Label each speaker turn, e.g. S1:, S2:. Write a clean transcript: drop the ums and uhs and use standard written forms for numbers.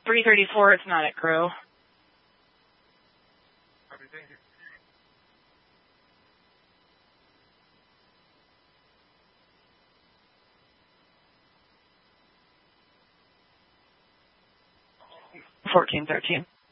S1: 334, it's not at crew.
S2: Copy, thank you.
S1: $1413.